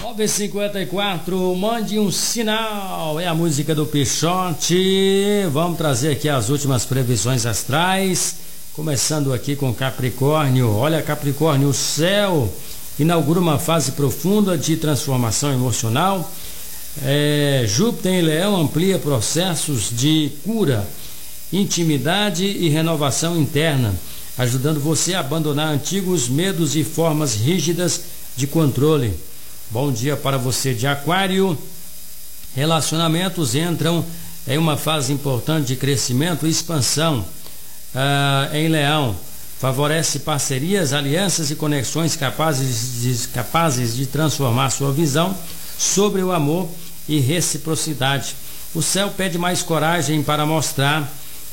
9h54, mande um sinal, é a música do Pixote. Vamos trazer aqui as últimas previsões astrais, começando aqui com Capricórnio. Olha, Capricórnio, o céu inaugura uma fase profunda de transformação emocional. Júpiter em Leão amplia processos de cura, intimidade e renovação interna, ajudando você a abandonar antigos medos e formas rígidas de controle. Bom dia para você de Aquário. Relacionamentos entram em uma fase importante de crescimento e expansão. Em Leão, favorece parcerias, alianças e conexões capazes de transformar sua visão sobre o amor e reciprocidade. O céu pede mais coragem para mostrar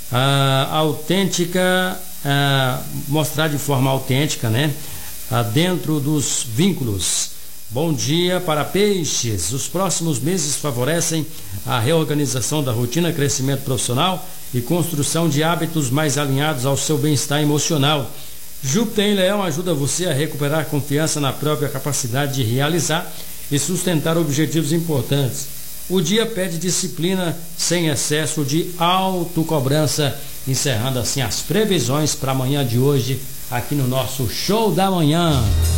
mostrar de forma autêntica, né? Dentro dos vínculos. Bom dia para Peixes. Os próximos meses favorecem a reorganização da rotina, crescimento profissional e construção de hábitos mais alinhados ao seu bem-estar emocional. Júpiter em Leão ajuda você a recuperar confiança na própria capacidade de realizar e sustentar objetivos importantes. O dia pede disciplina sem excesso de autocobrança. Encerrando assim as previsões para amanhã de hoje aqui no nosso Show da Manhã.